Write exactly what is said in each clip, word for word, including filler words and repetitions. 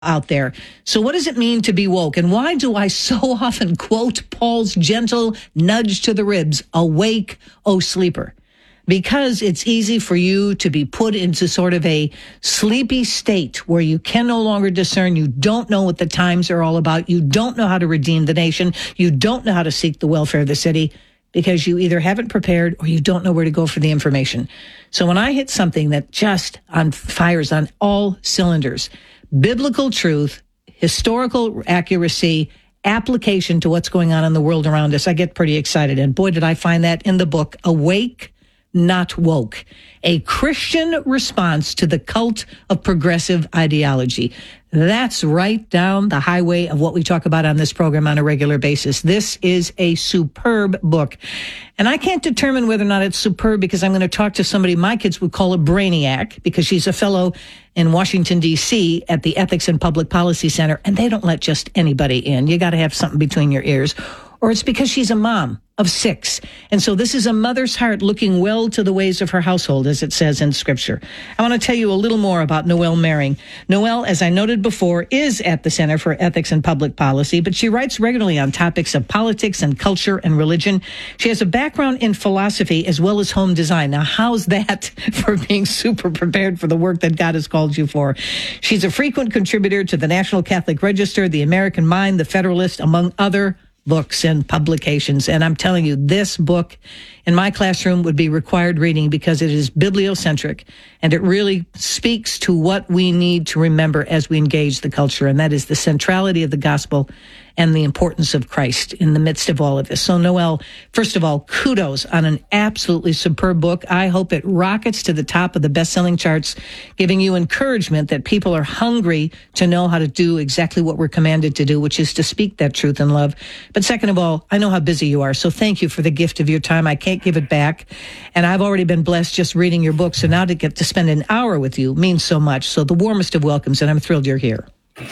out there. So what does it mean to be woke? And why do I so often quote Paul's gentle nudge to the ribs, awake, O sleeper? Because it's easy for you to be put into sort of a sleepy state where you can no longer discern. You don't know what the times are all about. You don't know how to redeem the nation. You don't know how to seek the welfare of the city because you either haven't prepared or you don't know where to go for the information. So when I hit something that just on fires on all cylinders, biblical truth, historical accuracy, application to what's going on in the world around us, I get pretty excited. And boy, did I find that in the book, Awake, Not Woke, a Christian response to the cult of progressive ideology. That's right down the highway of what we talk about on this program on a regular basis. This is a superb book. And I can't determine whether or not it's superb because I'm going to talk to somebody my kids would call a brainiac because she's a fellow in Washington, D C at the Ethics and Public Policy Center, and they don't let just anybody in. You got to have something between your ears. Or it's because she's a mom of six. And so this is a mother's heart looking well to the ways of her household, as it says in Scripture. I want to tell you a little more about Noelle Mering. Noelle, as I noted before, is at the Center for Ethics and Public Policy, but she writes regularly on topics of politics and culture and religion. She has a background in philosophy as well as home design. Now, how's that for being super prepared for the work that God has called you for? She's a frequent contributor to the National Catholic Register, the American Mind, the Federalist, among other books and publications. And I'm telling you, this book in my classroom would be required reading because it is bibliocentric and it really speaks to what we need to remember as we engage the culture. And that is the centrality of the gospel and the importance of Christ in the midst of all of this. So, Noelle, first of all, kudos on an absolutely superb book. I hope it rockets to the top of the best-selling charts, giving you encouragement that people are hungry to know how to do exactly what we're commanded to do, which is to speak that truth in love. But second of all, I know how busy you are, so thank you for the gift of your time. I can't give it back. And I've already been blessed just reading your book, so now to get to spend an hour with you means so much. So the warmest of welcomes, and I'm thrilled you're here.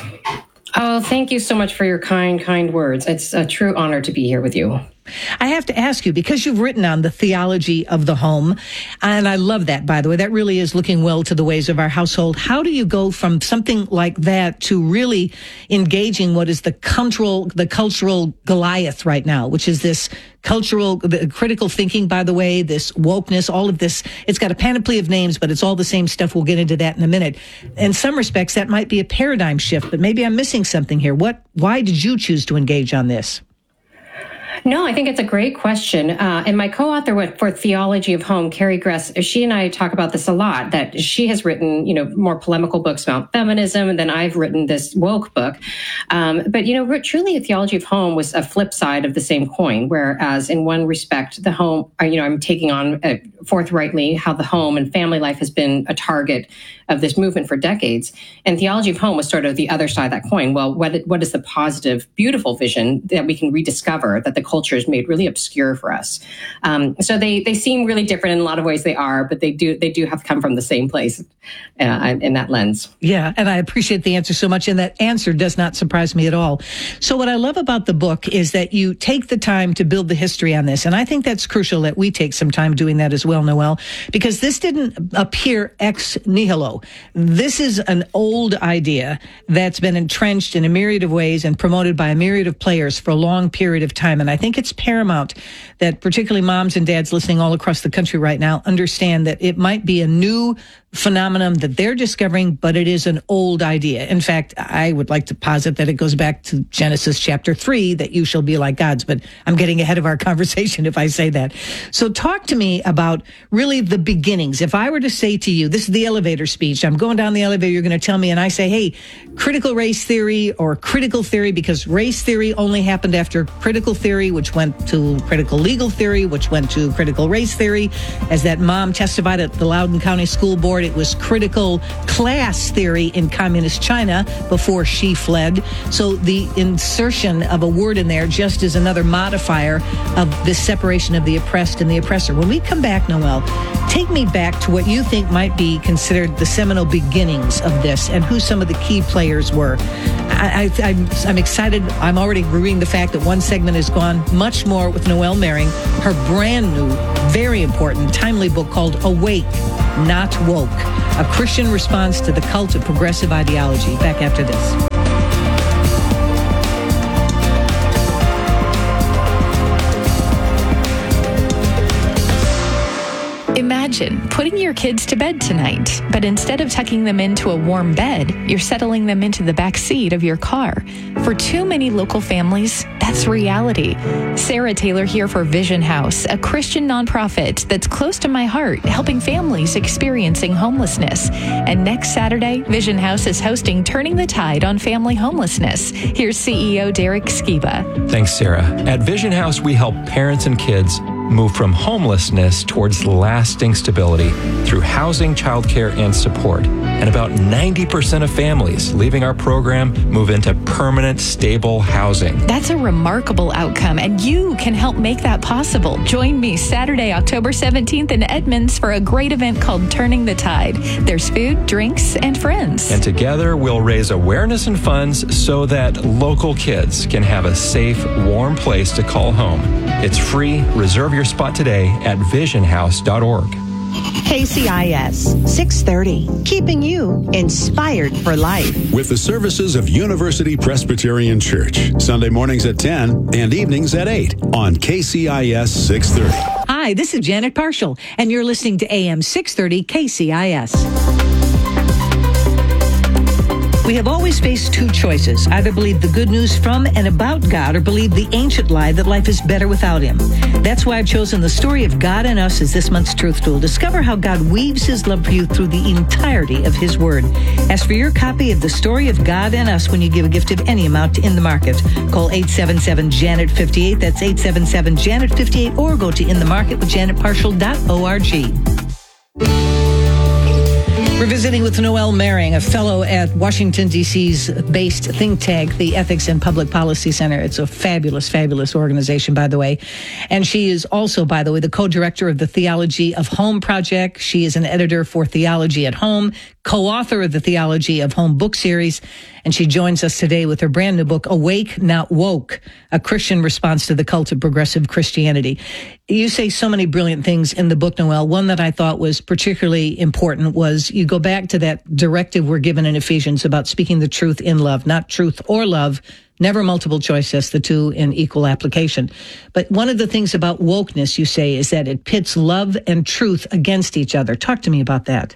Oh, thank you so much for your kind, kind words. It's a true honor to be here with you. I have to ask you, because you've written on the theology of the home, and I love that, by the way, that really is looking well to the ways of our household. How do you go from something like that to really engaging what is the cultural, the cultural Goliath right now, which is this cultural, the critical thinking, by the way, this wokeness, all of this? It's got a panoply of names, but it's all the same stuff. We'll get into that in a minute. In some respects, that might be a paradigm shift, but maybe I'm missing something here. What, why did you choose to engage on this? No, I think it's a great question. Uh, and my co-author with, for Theology of Home, Carrie Gress, she and I talk about this a lot, that she has written, you know, more polemical books about feminism, and then I've written this woke book. Um, but, you know, truly a Theology of Home was a flip side of the same coin, whereas in one respect, the home, you know, I'm taking on uh, forthrightly how the home and family life has been a target of this movement for decades. And Theology of Home was sort of the other side of that coin. Well, what, what is the positive, beautiful vision that we can rediscover that the culture is made really obscure for us? Um, so they they seem really different in a lot of ways. They are, but they do they do have come from the same place uh, in that lens. Yeah, and I appreciate the answer so much, and that answer does not surprise me at all. So what I love about the book is that you take the time to build the history on this, and I think that's crucial that we take some time doing that as well, Noelle, because this didn't appear ex nihilo. This is an old idea that's been entrenched in a myriad of ways and promoted by a myriad of players for a long period of time, and I think it's paramount that particularly moms and dads listening all across the country right now understand that it might be a new phenomenon that they're discovering, but it is an old idea. In fact, I would like to posit that it goes back to Genesis chapter three, that you shall be like gods, but I'm getting ahead of our conversation if I say that. So talk to me about really the beginnings. If I were to say to you, this is the elevator speech, I'm going down the elevator, you're going to tell me, and I say, hey, critical race theory or critical theory, because race theory only happened after critical theory, which went to critical legal theory, which went to critical race theory. As that mom testified at the Loudoun County School Board, it was critical class theory in communist China before she fled. So the insertion of a word in there just is another modifier of the separation of the oppressed and the oppressor. When we come back, Noelle, take me back to what you think might be considered the seminal beginnings of this and who some of the key players were. I, I, I'm, I'm excited. I'm already agreeing the fact that one segment is gone. Much more with Noelle Mering, her brand new, very important, timely book called Awake, Not Woke, a Christian response to the cult of progressive ideology. Back after this. Imagine putting your kids to bed tonight, but instead of tucking them into a warm bed, you're settling them into the back seat of your car. For too many local families, that's reality. Sarah Taylor here for Vision House, a Christian nonprofit that's close to my heart, helping families experiencing homelessness. And next Saturday, Vision House is hosting Turning the Tide on Family Homelessness. Here's C E O Derek Skiba. Thanks, Sarah. At Vision House, we help parents and kids move from homelessness towards lasting stability through housing, childcare, and support. And about ninety percent of families leaving our program move into permanent, stable housing. That's a remarkable outcome, and you can help make that possible. Join me Saturday, October seventeenth in Edmonds for a great event called Turning the Tide. There's food, drinks, and friends. And together we'll raise awareness and funds so that local kids can have a safe, warm place to call home. It's free. Reserve your spot today at vision house dot org. K C I S six thirty, keeping you inspired for life. With the services of University Presbyterian Church, Sunday mornings at ten and evenings at eight on K C I S six thirty. Hi, this is Janet Parshall, and you're listening to A M six thirty K C I S. We have always faced two choices: either believe the good news from and about God, or believe the ancient lie that life is better without Him. That's why I've chosen the story of God and Us as this month's Truth Tool. Discover how God weaves His love for you through the entirety of His Word. Ask for your copy of the story of God and Us when you give a gift of any amount to In the Market. Call eight seven seven, Janet fifty-eight. That's eight seven seven, Janet fifty-eight, or go to in the market with janet parshall dot org. We're visiting with Noelle Mering, a fellow at Washington, D C's based think tank, the Ethics and Public Policy Center. It's a fabulous, fabulous organization, by the way. And she is also, by the way, the co-director of the Theology of Home Project. She is an editor for Theology at Home, co-author of the Theology of Home book series. And she joins us today with her brand new book, Awake, Not Woke, a Christian response to the cult of progressive Christianity. You say so many brilliant things in the book, Noelle. One that I thought was particularly important was you go back to that directive we're given in Ephesians about speaking the truth in love, not truth or love, never multiple choice, that's the two in equal application. But one of the things about wokeness, you say, is that it pits love and truth against each other. Talk to me about that.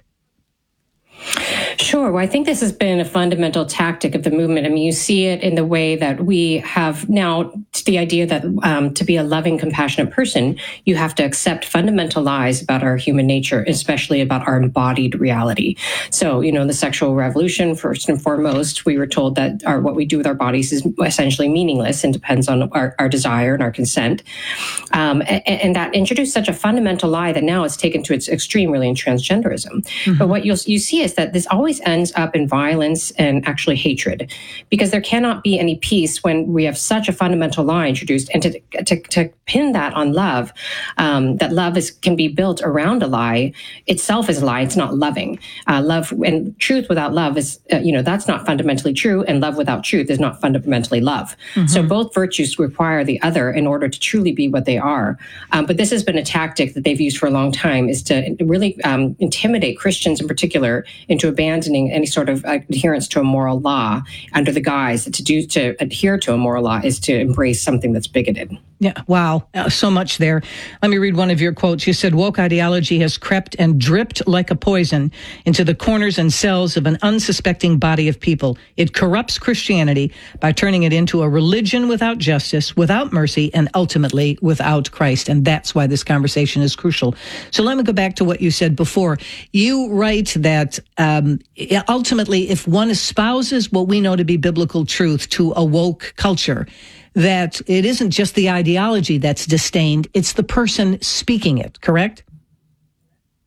Sure. Well, I think this has been a fundamental tactic of the movement. I mean, you see it in the way that we have now the idea that um, to be a loving, compassionate person, you have to accept fundamental lies about our human nature, especially about our embodied reality. So, you know, the sexual revolution, first and foremost, we were told that our, what we do with our bodies is essentially meaningless and depends on our, our desire and our consent. Um, and, and that introduced such a fundamental lie that now it's taken to its extreme, really, in transgenderism. Mm-hmm. But what you'll, you see is that this always ends up in violence and actually hatred, because there cannot be any peace when we have such a fundamental lie introduced. And to to, to pin that on love, um, that love is can be built around a lie itself is a lie. It's not loving. Uh, love and truth without love is, uh, you know, that's not fundamentally true. And love without truth is not fundamentally love. Mm-hmm. So both virtues require the other in order to truly be what they are. Um, but this has been a tactic that they've used for a long time, is to really um, intimidate Christians in particular into abandoning any sort of adherence to a moral law under the guise that to do to adhere to a moral law is to embrace something that's bigoted. Yeah, wow, uh, so much there. Let me read one of your quotes. You said, woke ideology has crept and dripped like a poison into the corners and cells of an unsuspecting body of people. It corrupts Christianity by turning it into a religion without justice, without mercy, and ultimately without Christ. And that's why this conversation is crucial. So let me go back to what you said before. You write that um, ultimately, if one espouses what we know to be biblical truth to a woke culture, that it isn't just the ideology that's disdained, it's the person speaking it, correct?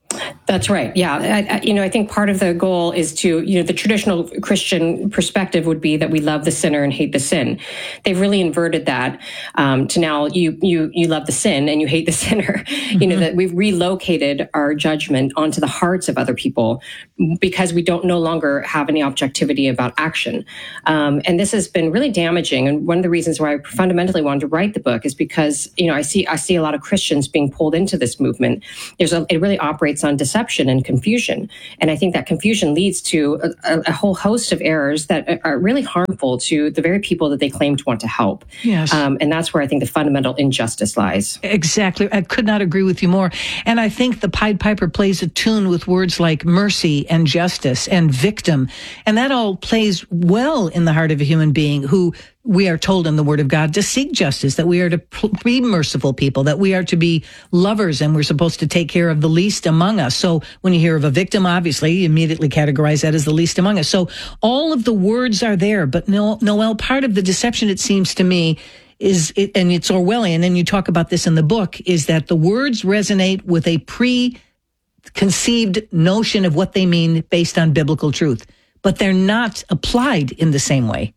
That's right. Yeah. I, I, you know, I think part of the goal is to, you know, the traditional Christian perspective would be that we love the sinner and hate the sin. They've really inverted that um, to now you, you, you love the sin and you hate the sinner. Mm-hmm. You know, that we've relocated our judgment onto the hearts of other people because we don't no longer have any objectivity about action. Um, and this has been really damaging. And one of the reasons why I fundamentally wanted to write the book is because, you know, I see, I see a lot of Christians being pulled into this movement. There's a, it really operates on deception and confusion. And I think that confusion leads to a, a whole host of errors that are really harmful to the very people that they claim to want to help. Yes. Um, and that's where I think the fundamental injustice lies. Exactly. I could not agree with you more. And I think the Pied Piper plays a tune with words like mercy and justice and victim. And that all plays well in the heart of a human being who we are told in the Word of God to seek justice, that we are to be merciful people, that we are to be lovers, and we're supposed to take care of the least among us. So when you hear of a victim, obviously, you immediately categorize that as the least among us. So all of the words are there. But Noel, part of the deception, it seems to me, is, and it's Orwellian, and you talk about this in the book, is that the words resonate with a preconceived notion of what they mean based on biblical truth, but they're not applied in the same way.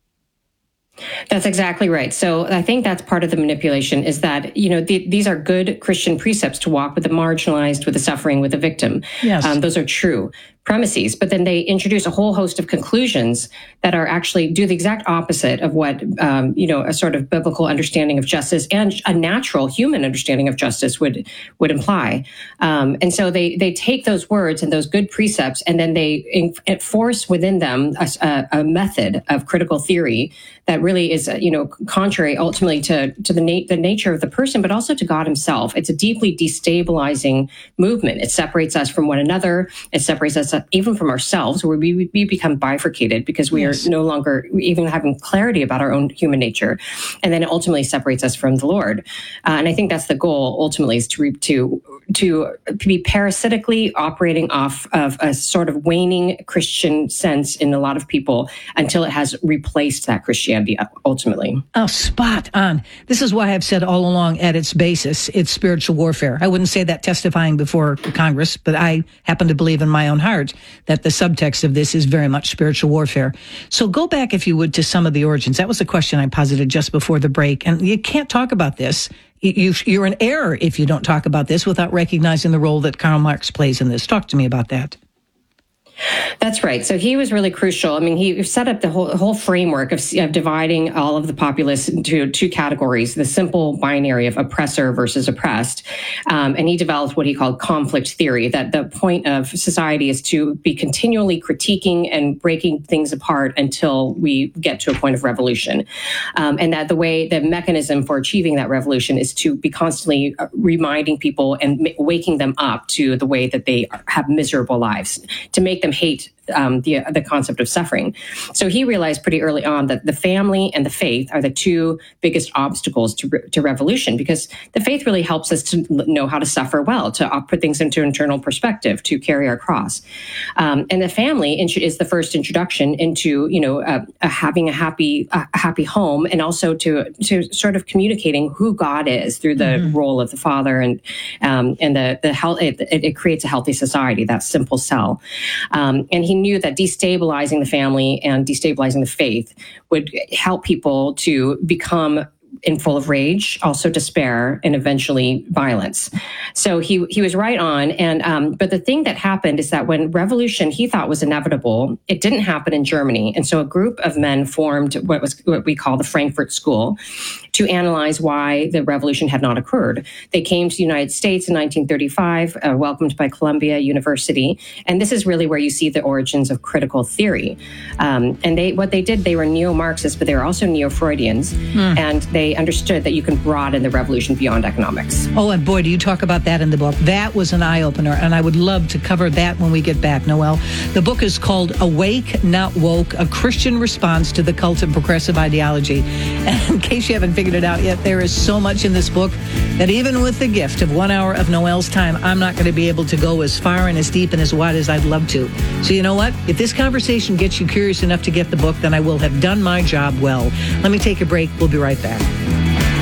That's exactly right. So I think that's part of the manipulation is that, you know, the, these are good Christian precepts to walk with the marginalized, with the suffering, with the victim. Yes. Um, those are true premises, but then they introduce a whole host of conclusions that are actually do the exact opposite of what, um, you know, a sort of biblical understanding of justice and a natural human understanding of justice would would imply. Um, and so they they take those words and those good precepts, and then they enforce within them a, a, a method of critical theory that really is, you know, contrary ultimately to to the na- the nature of the person, but also to God Himself. It's a deeply destabilizing movement. It separates us from one another. It separates us even from ourselves, where we, we become bifurcated because we yes. are no longer even having clarity about our own human nature. And then it ultimately separates us from the Lord. Uh, and I think that's the goal ultimately, is to, to, to be parasitically operating off of a sort of waning Christian sense in a lot of people until it has replaced that Christianity ultimately. Oh, spot on. This is why I've said all along at its basis, it's spiritual warfare. I wouldn't say that testifying before Congress, but I happen to believe in my own heart that the subtext of this is very much spiritual warfare. So go back, if you would, to some of the origins. That was a question I posited just before the break. And you can't talk about this. You, you're in error if you don't talk about this without recognizing the role that Karl Marx plays in this. Talk to me about that. That's right. So he was really crucial. I mean, he set up the whole, whole framework of, of dividing all of the populace into two categories, the simple binary of oppressor versus oppressed. Um, and he developed what he called conflict theory, that the point of society is to be continually critiquing and breaking things apart until we get to a point of revolution. Um, and that the way, the mechanism for achieving that revolution is to be constantly reminding people and m- waking them up to the way that they have miserable lives, to make them hate um, the the concept of suffering. So he realized pretty early on that the family and the faith are the two biggest obstacles to to revolution, because the faith really helps us to know how to suffer well, to put things into internal perspective, to carry our cross. Um, and the family is the first introduction into, you know, uh, uh, having a happy a happy home, and also to to sort of communicating who God is through the mm-hmm. role of the father, and um, and the the health. It, it creates a healthy society. That simple cell, um, and he. He knew that destabilizing the family and destabilizing the faith would help people to become in full of rage, also despair, and eventually violence. So he he was right on. And um, but the thing that happened is that when revolution he thought was inevitable, it didn't happen in Germany. And so a group of men formed what was what we call the Frankfurt School to analyze why the revolution had not occurred. They came to the United States in nineteen thirty-five, uh, welcomed by Columbia University, and this is really where you see the origins of critical theory. Um, and they what they did, they were neo-Marxists, but they were also neo-Freudians, mm. and they understood that you can broaden the revolution beyond economics. Oh, and boy, do you talk about that in the book. That was an eye-opener, and I would love to cover that when we get back, Noel. The book is called Awake, Not Woke, A Christian Response to the Cult of Progressive Ideology. And in case you haven't figured it out yet, there is so much in this book that even with the gift of one hour of Noel's time, I'm not going to be able to go as far and as deep and as wide as I'd love to. So you know what? If this conversation gets you curious enough to get the book, then I will have done my job well. Let me take a break. We'll be right back.